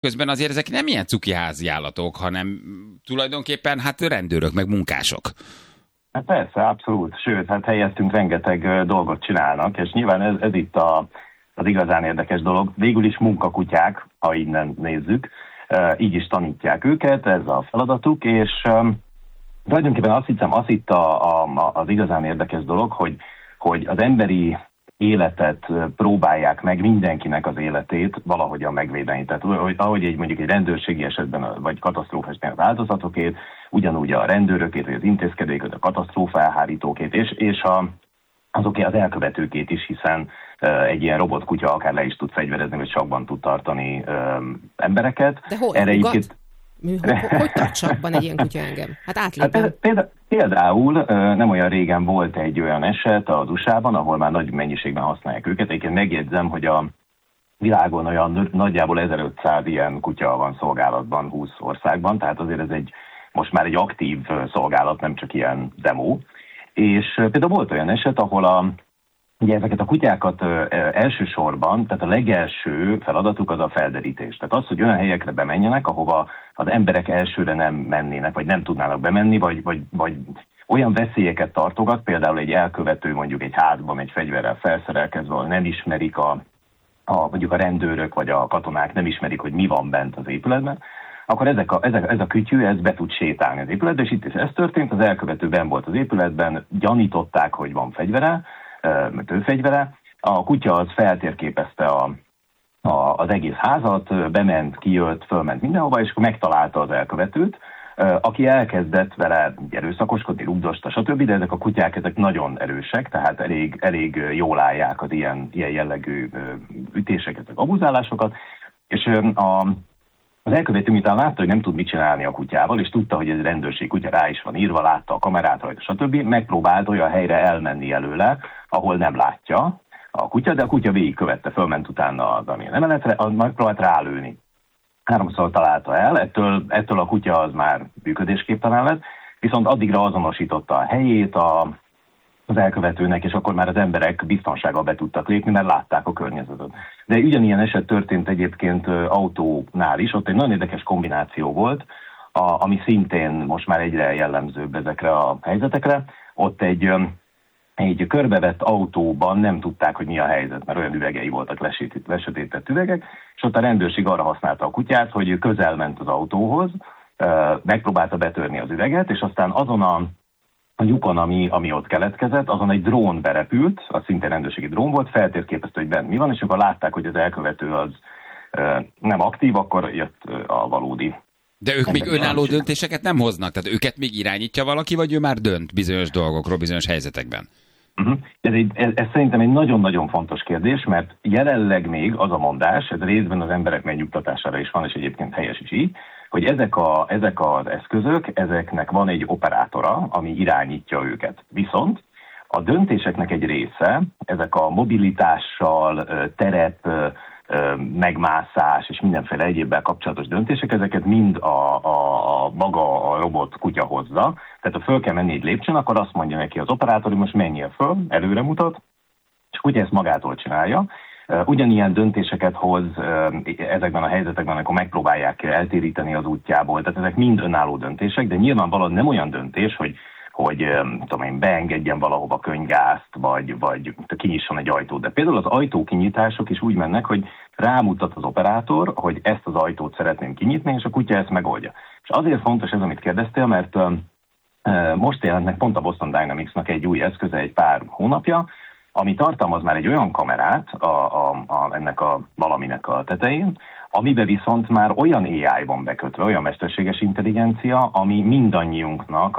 Közben azért ezek nem ilyen cuki házi állatok, hanem tulajdonképpen hát rendőrök, meg munkások. Hát persze, abszolút. Sőt, hát helyettünk rengeteg dolgot csinálnak, és nyilván ez itt az igazán érdekes dolog. Végül is munkakutyák, ha innen nézzük, így is tanítják őket, ez a feladatuk, és tulajdonképpen azt hiszem, az itt az igazán érdekes dolog, hogy az emberi életet próbálják meg, mindenkinek az életét valahogyan megvédeni. Tehát ahogy mondjuk egy rendőrségi esetben, vagy katasztrófa esetben az áldozatokét, ugyanúgy a rendőrökét, vagy az intézkedőket, a katasztrófa elhárítókét, és azoké az elkövetőkét is, hiszen egy ilyen robotkutya akár le is tud fegyverezni, vagy sakban tud tartani embereket. De hol? Hogy tart sakban egy ilyen kutya engem? Hát átlépem. Például nem olyan régen volt egy olyan eset az USA-ban, ahol már nagy mennyiségben használják őket. Egyébként megjegyzem, hogy a világon olyan nagyjából 1500 ilyen kutya van szolgálatban 20 országban, tehát azért ez most már egy aktív szolgálat, nem csak ilyen demo. És például volt olyan eset, ahol ugye ezeket a kutyákat elsősorban, tehát a legelső feladatuk az a felderítés. Tehát az, hogy olyan helyekre bemenjenek, ahova az emberek elsőre nem mennének, vagy nem tudnának bemenni, vagy olyan veszélyeket tartogat, például egy elkövető mondjuk egy házban egy fegyverrel felszerelkezve, nem ismerik mondjuk a rendőrök vagy a katonák nem ismerik, hogy mi van bent az épületben, akkor ez a kütyű, ez be tud sétálni az épületbe, és itt is ez történt, az elkövető benn volt az épületben, gyanították, hogy van fegyvere, tőfegyvere. A kutya az feltérképezte az egész házat, bement, kijött, fölment mindenhova, és akkor megtalálta az elkövetőt, aki elkezdett vele erőszakoskodni, rugdosta, stb., de ezek a kutyák ezek nagyon erősek, tehát elég jól állják az ilyen jellegű ütéseket, abuzálásokat, és az elkövető miután látta, hogy nem tud mit csinálni a kutyával, és tudta, hogy egy rendőrség kutya rá is van írva, látta a kamerát rajta, stb., megpróbált olyan helyre elmenni előle, ahol nem látja a kutya, de a kutya végigkövette, fölment utána az amilyen emeletre, megpróbált rálőni. 3-szor találta el, ettől a kutya az már működésképtelen lett, viszont addigra azonosította a helyét az elkövetőnek, és akkor már az emberek biztonsággal be tudtak lépni, mert látták a környezetet. De ugyanilyen eset történt egyébként autónál is, ott egy nagyon érdekes kombináció volt, ami szintén most már egyre jellemzőbb ezekre a helyzetekre. Ott egy körbevett autóban nem tudták, hogy mi a helyzet, mert olyan üvegei voltak, lesötétett üvegek, és ott a rendőrség arra használta a kutyát, hogy közel ment az autóhoz, megpróbálta betörni az üveget, és aztán azon a lyukon, ami ott keletkezett, azon egy drón berepült, az szintén rendőrségi drón volt, feltérképezte, hogy bent mi van, és akkor látták, hogy az elkövető az nem aktív, akkor jött a valódi. De ők még önálló döntéseket nem hoznak? Tehát őket még irányítja valaki, vagy ő már dönt bizonyos dolgokról, bizonyos helyzetekben? Ez szerintem egy nagyon-nagyon fontos kérdés, mert jelenleg még az a mondás, ez részben az emberek megnyugtatására is van, és egyébként helyes is így, hogy ezek az eszközök, ezeknek van egy operátora, ami irányítja őket. Viszont a döntéseknek egy része, ezek a mobilitással, terep, megmászás és mindenféle egyébbel kapcsolatos döntések, ezeket mind maga a robot kutya hozza. Tehát ha föl kell menni egy lépcsőn, akkor azt mondja neki az operátor, hogy most menjél föl, előre mutat, és a kutya ezt magától csinálja. Ugyanilyen döntéseket hoz ezekben a helyzetekben, amikor megpróbálják eltéríteni az útjából. Tehát ezek mind önálló döntések, de nyilvánvalóan nem olyan döntés, hogy tudom én, beengedjen valahova könyvgázt, vagy kinyisson egy ajtót. De például az ajtókinyitások is úgy mennek, hogy rámutat az operátor, hogy ezt az ajtót szeretném kinyitni, és a kutya ezt megoldja. És azért fontos ez, amit kérdeztél, mert most jelent meg pont a Boston Dynamics-nak egy új eszköze egy pár hónapja, ami tartalmaz már egy olyan kamerát ennek a valaminek a tetején, amiben viszont már olyan AI van bekötve, olyan mesterséges intelligencia, ami mindannyiunknak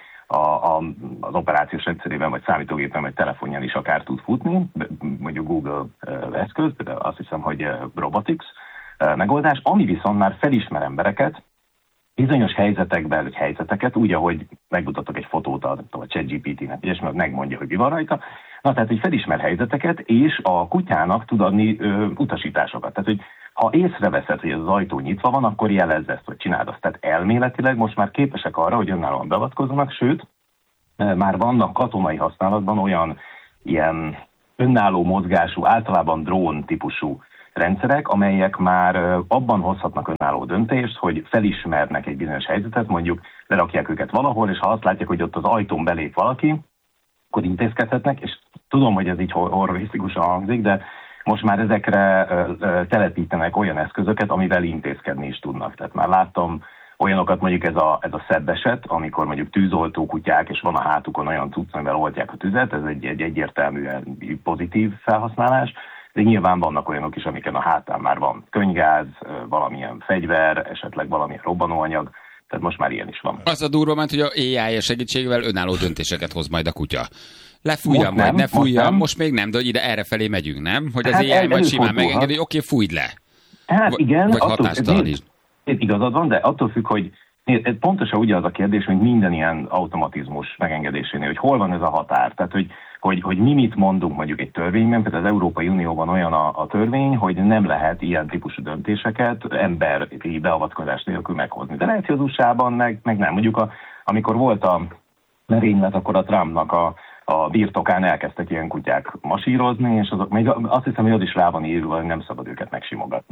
az operációs rendszerében, vagy számítógépen, vagy telefonján is akár tud futni, mondjuk Google eszköz, de azt hiszem, hogy Robotics megoldás, ami viszont már felismer embereket, bizonyos helyzetekben, vagy helyzeteket, úgy, ahogy megmutatok egy fotót a ChatGPT-nek, és megmondja, hogy mi van rajta. Na, tehát, hogy felismer helyzeteket, és a kutyának tud adni utasításokat. Tehát, hogy ha észreveszed, hogy ez az ajtó nyitva van, akkor jelezz ezt, hogy csináld azt. Tehát elméletileg most már képesek arra, hogy önállóan beavatkozzanak, sőt, már vannak katonai használatban olyan ilyen önálló mozgású, általában drón típusú rendszerek, amelyek már abban hozhatnak önálló döntést, hogy felismernek egy bizonyos helyzetet, mondjuk lerakják őket valahol, és ha azt látják, hogy ott az ajtón belép valaki, akkor intézkedhetnek, és tudom, hogy ez így horrorisztikusan hangzik, de most már ezekre telepítenek olyan eszközöket, amivel intézkedni is tudnak. Tehát már láttam olyanokat, mondjuk ez a szebb eset, amikor mondjuk tűzoltó kutyák, és van a hátukon olyan cucc, amivel oltják a tüzet, ez egy egyértelműen pozitív felhasználás, de nyilván vannak olyanok is, amiken a hátán már van könyvgáz, valamilyen fegyver, esetleg valamilyen robbanóanyag, tehát most már ilyen is van. Az a durva, hogy a AI segítségével önálló döntéseket hoz majd a kutya. Lefújjam, vagy ne fújjam, most még nem, de hogy ide errefelé megyünk, nem? Hogy az AI majd simán megengedi, hogy oké, fújd le. Hát igen. Vagy hatástalan is. Igazad van, de attól függ, hogy pontosan ugye az a kérdés, hogy minden ilyen automatizmus megengedésénél, hogy hol van ez a határ. Tehát, hogy mi mit mondunk mondjuk egy törvényben, például az Európai Unióban olyan a törvény, hogy nem lehet ilyen típusú döntéseket emberi beavatkozás nélkül meghozni. De lehet, hogy az USA-ban meg nem. Mondjuk amikor volt a merénylet, akkor a Trumpnak a birtokán elkezdtek ilyen kutyák masírozni, és azok még azt hiszem, hogy az is rá van írva, hogy nem szabad őket megsimogatni.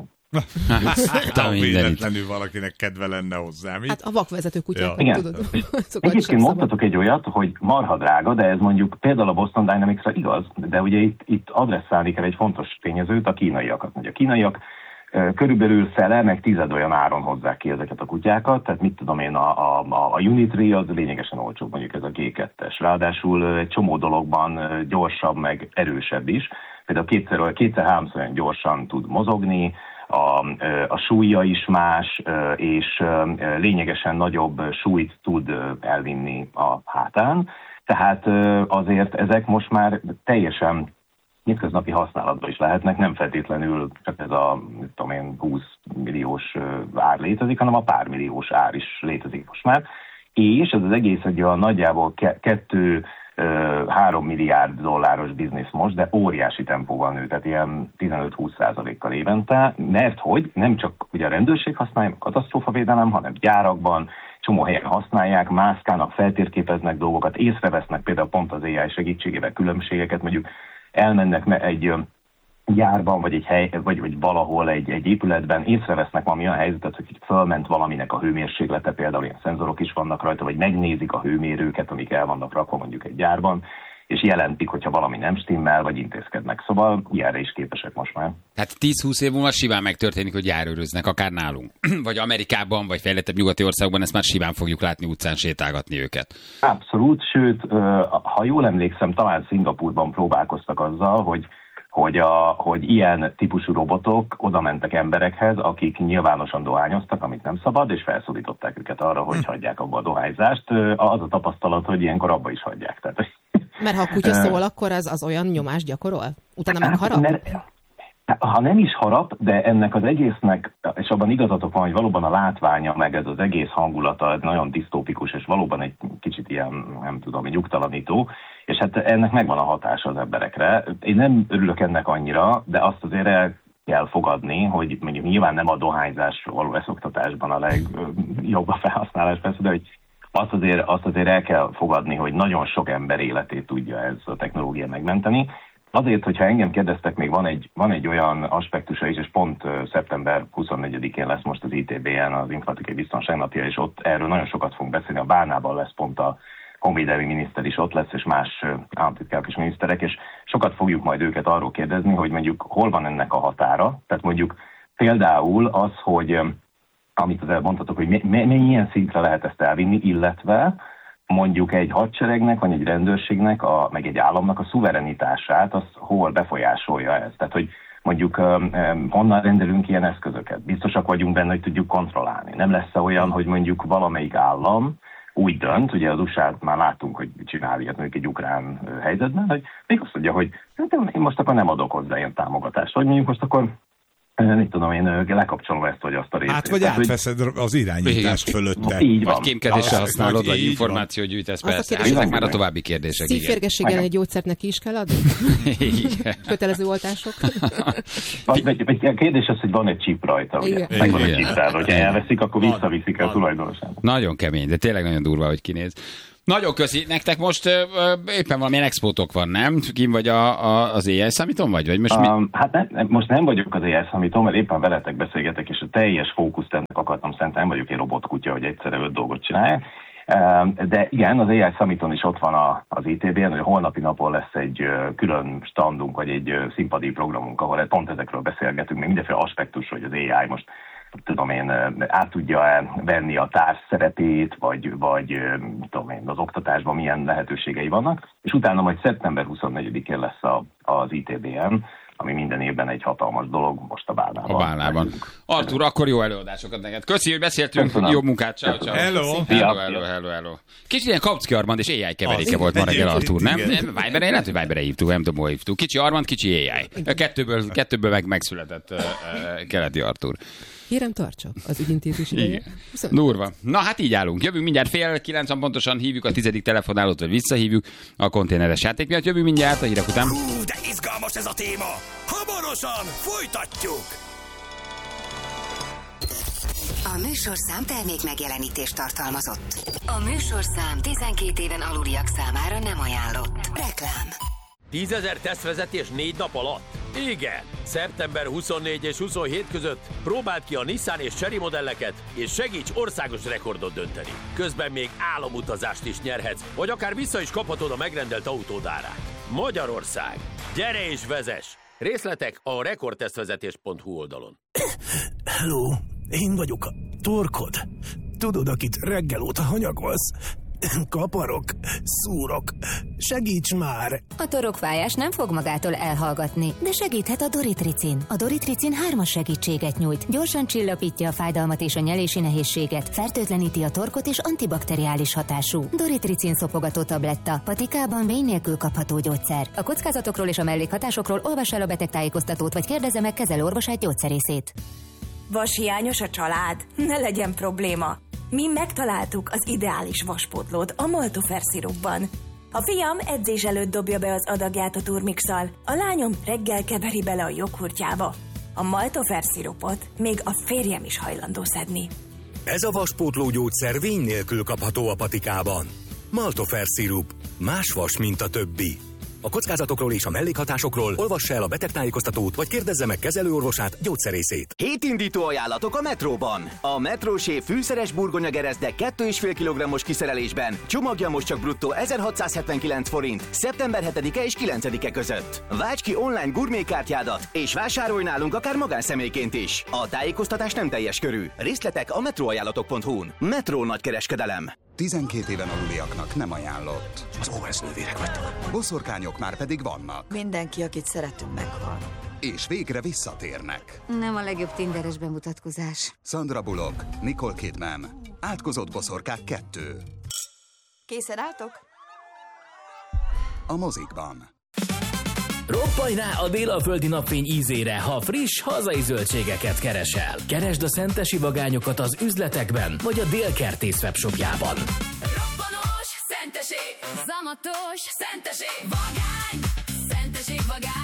Véletlenül valakinek kedve lenne hozzá, mi? Hát a vakvezető kutyák, ja. tudod. Egyébként mondtatok egy olyat, hogy marha drága, de ez mondjuk például a Boston Dynamics-ra igaz, de ugye itt adresszálni kell egy fontos tényezőt, a kínaiakat. Ugye a kínaiak körülbelül fele, meg 10 olyan áron hozzák ki ezeket a kutyákat, tehát mit tudom én, a Unitree az lényegesen olcsóbb, mondjuk ez a G2-es. Ráadásul egy csomó dologban gyorsabb, meg erősebb is. Például kétszer-háromszor olyan gyorsan tud mozogni, a súlya is más, és lényegesen nagyobb súlyt tud elvinni a hátán. Tehát azért ezek most már teljesen hétköznapi használatban is lehetnek, nem feltétlenül csak ez a 20 milliós ár létezik, hanem a pár milliós ár is létezik most már. És ez az egész egy olyan nagyjából 2-3 milliárd dolláros biznisz most, de óriási tempóval nő, tehát ilyen 15-20%-kal évente, mert hogy nem csak ugye a rendőrség használja, a katasztrófavédelem, hanem gyárakban, csomó helyen használják, mászkálnak, feltérképeznek dolgokat, észrevesznek például pont az AI segítségével különbségeket, mondjuk elmennek egy gyárban, vagy egy hely, vagy valahol egy épületben, észrevesznek valami olyan helyzetet, hogy fölment valaminek a hőmérséklete, például ilyen szenzorok is vannak rajta, vagy megnézik a hőmérőket, amik el vannak rakva mondjuk egy gyárban, és jelentik, hogyha valami nem stimmel, vagy intézkednek. Szóval ilyenre is képesek most már. Hát 10-20 év múlva simán megtörténik, hogy járőröznek, akár nálunk. Vagy Amerikában, vagy fejlettebb nyugati országokban, ezt már simán fogjuk látni utcán sétálgatni őket. Abszolút, sőt, ha jól emlékszem, talán Szingapúrban próbálkoztak azzal, hogy ilyen típusú robotok oda mentek emberekhez, akik nyilvánosan dohányoztak, amit nem szabad, és felszólították őket arra, hogy hagyják abba a dohányzást. Az a tapasztalat, hogy ilyenkor abba is hagyják. Tehát, mert ha a kutya szól, akkor az olyan nyomást gyakorol? Utána meg harap? Ha nem is harap, de ennek az egésznek, és abban igazatok van, hogy valóban a látványa, meg ez az egész hangulata nagyon disztópikus, és valóban egy kicsit ilyen, nem tudom, nyugtalanító, és hát ennek megvan a hatása az emberekre. Én nem örülök ennek annyira, de azt azért el kell fogadni, hogy mondjuk nyilván nem a dohányzás való leszoktatásban a legjobb a felhasználás persze, de hogy azt azért el kell fogadni, hogy nagyon sok ember életét tudja ez a technológia megmenteni. Azért, hogyha engem kérdeztek, még van egy olyan aspektusa is, és pont szeptember 24-én lesz most az ITB-en az Informatikai Biztonság napja, és ott erről nagyon sokat fogunk beszélni. A Bálnában lesz pont a honvédelmi miniszter is ott lesz, és más államtitkárok és miniszterek, és sokat fogjuk majd őket arról kérdezni, hogy mondjuk hol van ennek a határa. Tehát mondjuk például az, hogy amit az elmondhatok, hogy milyen szintre lehet ezt elvinni, illetve mondjuk egy hadseregnek, vagy egy rendőrségnek, meg egy államnak a szuverenitását, az hol befolyásolja ez. Tehát, hogy mondjuk honnan rendelünk ilyen eszközöket. Biztosak vagyunk benne, hogy tudjuk kontrollálni. Nem lesz olyan, hogy mondjuk valamelyik állam úgy dönt, ugye az USA-t már láttunk, hogy csinál ilyet mondjuk egy ukrán helyzetben, hogy még azt mondja, hogy én most akkor nem adok hozzá ilyen támogatást. Vagy mondjuk most akkor nem tudom, én lekapcsolom ezt, vagy azt a részét. Hát, vagy átveszed az irányítást fölötte. Így van. Vagy kémkedésre használod, vagy információt gyűjtesz, persze. Hát ezek már a további kérdések. Szívférgességgel egy gyógyszert neki is kell adni? Kötelező oltások. A kérdés az, hogy van egy chip rajta, ugye? Megvan egy chip rá, hogyha elveszik, akkor visszaviszik a tulajdonosát. Nagyon kemény, de tényleg nagyon durva, hogy kinéz. Nagyon köszi. Nektek most éppen valamilyen expótok van, nem? Kim vagy az AI Summiton vagy most mi? Hát most nem vagyok az AI Summiton, mert éppen veletek beszélgetek, és a teljes fókuszt ennek akartam szenteni, nem vagyok egy robotkutya, hogy egyszerre 5 dolgot csinálják. De igen, az AI Summiton is ott van az ITB-en, hogy a holnapi napon lesz egy külön standunk, vagy egy színpadi programunk, ahol pont ezekről beszélgetünk, még mindenféle aspektus, hogy az AI most tudom én, át tudja venni a társ szerepét, vagy tudom én, az oktatásban milyen lehetőségei vannak, és utána majd szeptember 24-én lesz az ITB-en, ami minden évben egy hatalmas dolog, most a Bálnában. A Bálnában. Artúr, akkor jó előadásokat neked. Köszi, hogy beszéltünk, köszönöm. Jó munkát, ciao. Hello. Kicsit ilyen Kapcki Armand és AI keveréke volt ma reggel, Artúr, nem? Viberen, lehet, hogy Viberen hívtuk, nem tudom, hol hívtuk. Kicsi Armand, kicsi AI. Kettőből megszületett keleti Artúr. Kérem, tartsa az ügyintézés ideje. Durva. Na hát így állunk. Jövünk mindjárt 8:30 pontosan, hívjuk a 10. telefonálót, vagy visszahívjuk a konténeres játék miatt. Jövünk mindjárt a hírek után. De izgalmas ez a téma. Hamarosan folytatjuk. A műsorszám termék megjelenítést tartalmazott. A műsorszám 12 éven aluliak számára nem ajánlott. Reklám. 10 000 tesztvezetés 4 nap alatt? Igen! Szeptember 24 és 27 között próbáld ki a Nissan és Chery modelleket, és segíts országos rekordot dönteni. Közben még álomutazást is nyerhetsz, vagy akár vissza is kaphatod a megrendelt autód árát. Magyarország! Gyere és vezess! Részletek a rekordtesztvezetés.hu oldalon. Hello, én vagyok a torkod. Tudod, akit reggel óta hanyagolsz? Kaparok, szúrok, segíts már! A torokfájás nem fog magától elhallgatni, de segíthet a Doritricin. A Doritricin 3-as segítséget nyújt, gyorsan csillapítja a fájdalmat és a nyelési nehézséget, fertőtleníti a torkot és antibakteriális hatású. Doritricin szopogató tabletta, patikában vény nélkül kapható gyógyszer. A kockázatokról és a mellékhatásokról olvass el a betegtájékoztatót, vagy kérdezze meg kezelőorvosát, gyógyszerészét. Vashiányos a család? Ne legyen probléma! Mi megtaláltuk az ideális vaspótlót a Maltofer szirupban. A fiam edzés előtt dobja be az adagját a turmixal, a lányom reggel keveri bele a joghurtjába. A Maltofer szirupot még a férjem is hajlandó szedni. Ez a vaspótló gyógyszer vény nélkül kapható a patikában. Maltofer szirup. Más vas, mint a többi. A kockázatokról és a mellékhatásokról olvassa el a betegtájékoztatót, vagy kérdezze meg kezelőorvosát, gyógyszerészét. Hétindító ajánlatok a Metróban. A Metrósév fűszeres burgonya gerezde 2,5 kg-os kiszerelésben. Csomagja most csak bruttó 1679 forint. Szeptember 7-e és 9-e között. Válts ki online gurmékártyádat, és vásárolj nálunk akár magánszemélyként is. A tájékoztatás nem teljes körű. Részletek a metróajánlatok.hu-n. Metró nagykereskedelem. 12 éven aluliaknak nem ajánlott. Az OS nővérek vagytok. Boszorkányok már pedig vannak. Mindenki, akit szeretünk, meghal. És végre visszatérnek. Nem a legjobb tinderes bemutatkozás. Sandra Bullock, Nicole Kidman. Átkozott boszorkák 2. Készen álltok? A mozikban. Roppanj rá a délaföldi napfény ízére, ha friss, hazai zöldségeket keresel. Keresd a szentesi vagányokat az üzletekben, vagy a Délkertész webshopjában. Robbanos szenteség, zamatos szenteség, vagány, szenteség, vagány.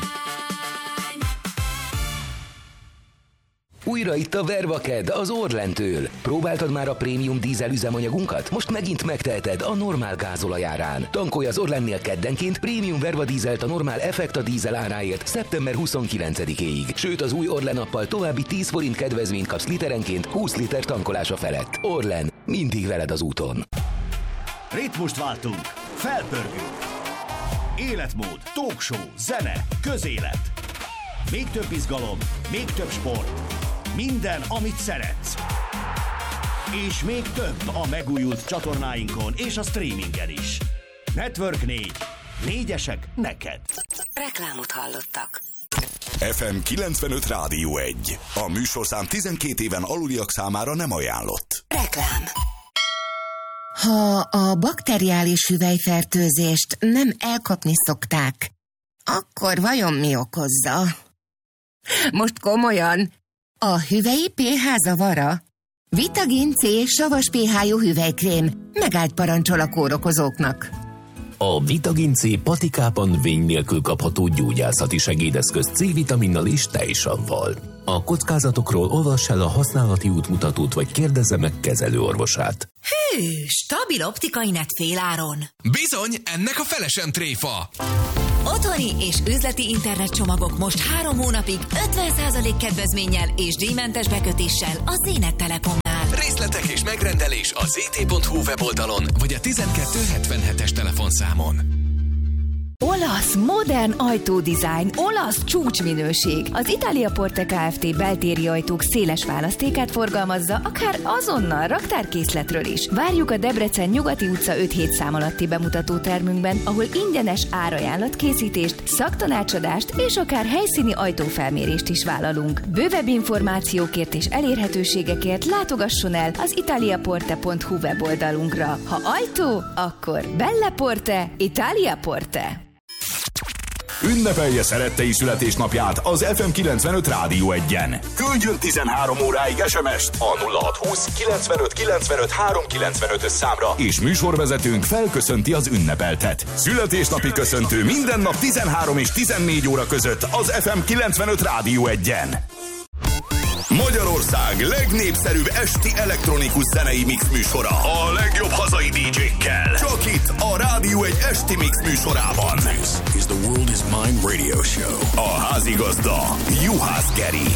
Újra itt a Vervaked az Orlentől. Próbáltad már a prémium dízel üzemanyagunkat? Most megint megteheted a normál gázolajárán. Tankolj az Orlennél keddenként prémium Verva dízelt a normál Effekta dízel áráért szeptember 29-éig. Sőt, az új Orlen appal további 10 forint kedvezményt kapsz literenként 20 liter tankolása felett. Orlen, mindig veled az úton. Ritmust váltunk, felpörgünk. Életmód, talkshow, zene, közélet. Még több izgalom, még több sport. Minden, amit szeretsz. És még több a megújult csatornáinkon és a streamingen is. Network 4. 4-esek neked. Reklámot hallottak. FM 95 Rádió 1. A műsorszám 12 éven aluliak számára nem ajánlott. Reklám. Ha a bakteriális hüvelyfertőzést nem elkapni szokták, akkor vajon mi okozza? Most komolyan, a hüvelyi pH zavara? Vitagin C savas pH-jú hüvelykrém megállt parancsol a kórokozóknak. A Vitagin C patikában vény nélkül kapható gyógyászati segédeszköz C-vitaminnal és tejsavval. A kockázatokról olvass el a használati útmutatót, vagy kérdezze meg kezelőorvosát. Stabil optikai net féláron. Bizony, ennek a felesen tréfa. Otthoni és üzleti internetcsomagok most 3 hónapig 50% kedvezménnyel és díjmentes bekötéssel a Zénet Telekomnál. Részletek és megrendelés a zt.hu weboldalon vagy a 1277-es telefonszámon. Olasz, modern ajtódizájn, olasz csúcsminőség. Az Italia Porte Kft. Beltéri ajtók széles választékát forgalmazza, akár azonnal raktárkészletről is. Várjuk a Debrecen Nyugati utca 5-7 szám alatti bemutató termünkben, ahol ingyenes árajánlatkészítést, szaktanácsadást és akár helyszíni ajtófelmérést is vállalunk. Bővebb információkért és elérhetőségekért látogasson el az italiaporte.hu weboldalunkra. Ha ajtó, akkor Belle Porte, Italia Porte. Ünnepelje szerettei születésnapját az FM95 Rádió 1-en. Küldjön 13 óráig SMS-t a 0620 95 95 395-ös számra, és műsorvezetőnk felköszönti az ünnepeltet. Születésnapi köszöntő minden nap 13 és 14 óra között az FM95 Rádió 1-en. Magyarország legnépszerűbb esti elektronikus zenei mix műsora a legjobb hazai DJ-kkel. Csak itt a Rádió 1 esti mix műsorában. This is the World is Mine radio show. A házigazda Juhász Geri.